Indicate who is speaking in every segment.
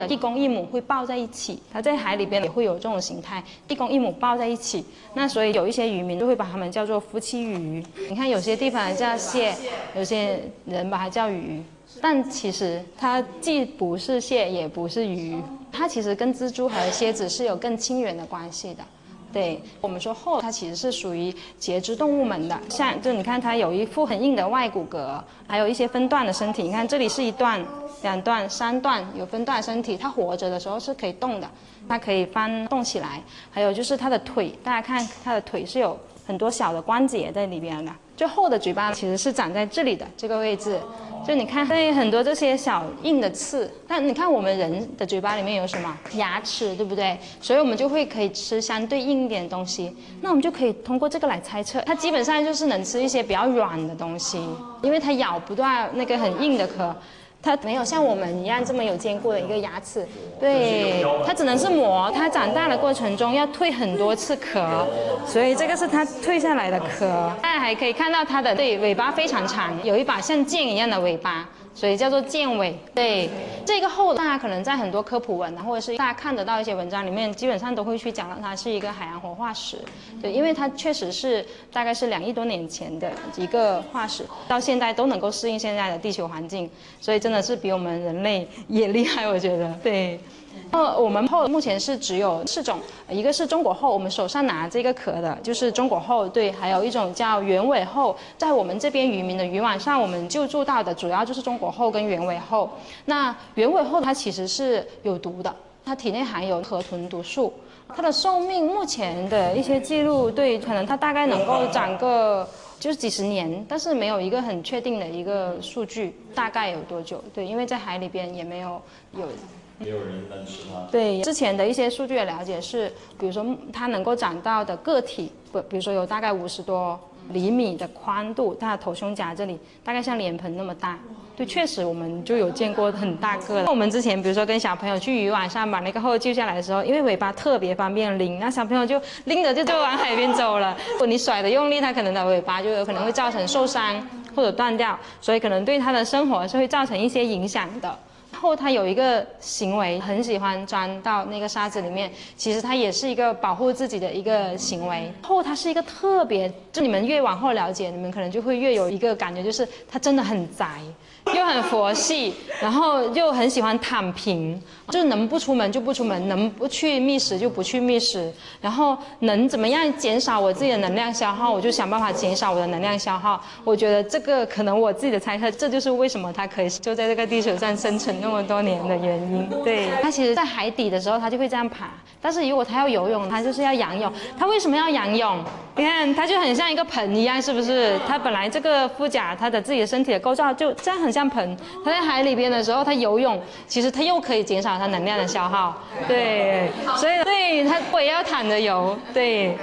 Speaker 1: 一公一母会抱在一起，它在海里边也会有这种形态，一公一母抱在一起。那所以有一些渔民就会把它们叫做夫妻鱼。你看有些地方叫蟹，有些人把它叫鱼，但其实它既不是蟹也不是鱼，它其实跟蜘蛛和蝎子是有更亲缘的关系的。对，我们说后，它其实是属于节肢动物门的，就你看它有一副很硬的外骨骼，还有一些分段的身体。你看这里是1段、2段、3段，有分段的身体。它活着的时候是可以动的，它可以翻动起来。还有就是它的腿，大家看它的腿是有很多小的关节在里边的。最后的嘴巴其实是长在这里的这个位置。就你看，对很多这些小硬的刺，但你看我们人的嘴巴里面有什么牙齿，对不对？所以我们就会可以吃相对硬一点的东西。那我们就可以通过这个来猜测，它基本上就是能吃一些比较软的东西，因为它咬不到那个很硬的壳。它没有像我们一样这么有坚固的一个牙齿，对，它只能是磨。它长大的过程中要蜕很多次壳，所以这个是它蜕下来的壳。大家还可以看到它的尾巴非常长，有一把像剑一样的尾巴，所以叫做剑尾。对，这个后大家可能在很多科普文或者是大家看得到一些文章里面，基本上都会去讲到它是一个海洋活化石。对，因为它确实是大概是2亿多年前的一个化石，到现在都能够适应现在的地球环境，所以真的是比我们人类也厉害，我觉得。对。我们后目前是只有4种，一个是中国后，我们手上拿这个壳的就是中国后，对，还有一种叫圆尾后，在我们这边渔民的渔网上我们救助到的主要就是中国后跟圆尾后。那圆尾后它其实是有毒的，它体内含有河豚毒素，它的寿命目前的一些记录，对，可能它大概能够长个就是几十年，但是没有一个很确定的一个数据，大概有多久？对，因为在海里边也没有
Speaker 2: 没有人能吃它。
Speaker 1: 对，之前的一些数据的了解是，比如说它能够长到的个体，比如说有大概50多厘米的宽度，它的头胸甲这里大概像脸盆那么大。对，确实我们就有见过很大个的。我们之前比如说跟小朋友去渔网上把那个后救下来的时候，因为尾巴特别方便拎，那小朋友就拎着就往海边走了。如果你甩的用力，它可能的尾巴就有可能会造成受伤或者断掉，所以可能对它的生活是会造成一些影响的。后它有一个行为，很喜欢钻到那个沙子里面，其实它也是一个保护自己的一个行为。后它是一个特别，就你们越往后了解，你们可能就会越有一个感觉，就是它真的很宅，又很佛系，然后又很喜欢躺平，就能不出门就不出门，能不去觅食就不去觅食，然后能怎么样减少我自己的能量消耗，我就想办法减少我的能量消耗。我觉得这个可能我自己的猜测，这就是为什么它可以就在这个地球上生存那么多年的原因。对，它其实在海底的时候它就会这样爬，但是如果它要游泳，它就是要仰泳。它为什么要仰泳？你看它就很像一个盆一样，是不是？它本来这个腹甲它的自己的身体的构造就这样很像盆，它在海里边的时候它游泳，其实它又可以减少它能量的消耗。对，所以对它我也要躺着游，对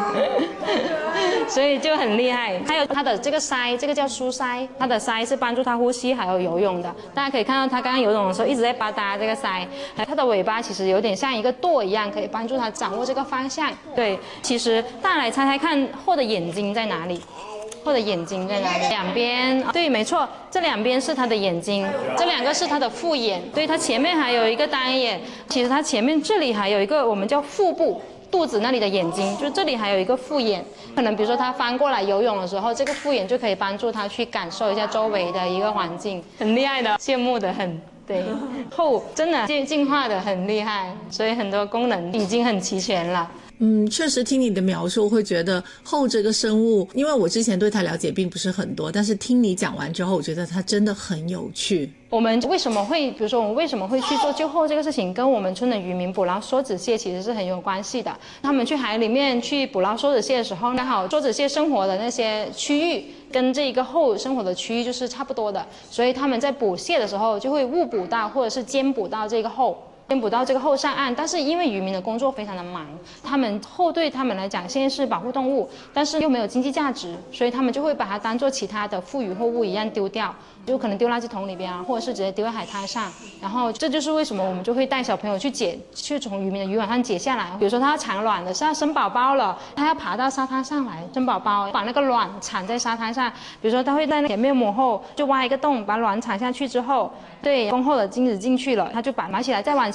Speaker 1: 所以就很厉害。还有它的这个鳃，这个叫疏鳃，它的鳃是帮助它呼吸还有游泳的。大家可以看到它刚刚游泳的时候一直在吧嗒这个鳃，它的尾巴其实有点像一个舵一样，可以帮助它掌握这个方向。对，其实大家来猜猜看后的眼睛在哪里？后的眼睛在哪里？两边，对，没错，这两边是它的眼睛，这2个是它的复眼。对，它前面还有一个单眼，其实它前面这里还有一个我们叫腹部。肚子那里的眼睛，就这里还有一个复眼，可能比如说他翻过来游泳的时候，这个复眼就可以帮助他去感受一下周围的一个环境，很厉害的，羡慕的很。对，后真的进化的很厉害，所以很多功能已经很齐全了。
Speaker 3: 确实听你的描述会觉得后这个生物，因为我之前对它了解并不是很多，但是听你讲完之后，我觉得它真的很有趣。
Speaker 1: 我们为什么会，比如说我们为什么会去做救后这个事情，跟我们村的渔民捕捞梭子蟹其实是很有关系的。他们去海里面去捕捞梭子蟹的时候，刚好梭子蟹生活的那些区域跟这个后生活的区域就是差不多的，所以他们在捕蟹的时候就会误捕到或者是兼捕到这个后。先捕到这个后上岸，但是因为渔民的工作非常的忙，他们后对他们来讲现在是保护动物，但是又没有经济价值，所以他们就会把它当做其他的富渔货物一样丢掉，就可能丢垃圾桶里边啊，或者是直接丢在海滩上。然后这就是为什么我们就会带小朋友去从渔民的渔网上解下来。比如说他要产卵的，是要生宝宝了，他要爬到沙滩上来生宝宝，把那个卵产在沙滩上。比如说他会在那前面母后就挖一个洞，把卵产下去之后，对，公后的精子进去了，他就把拿起来再往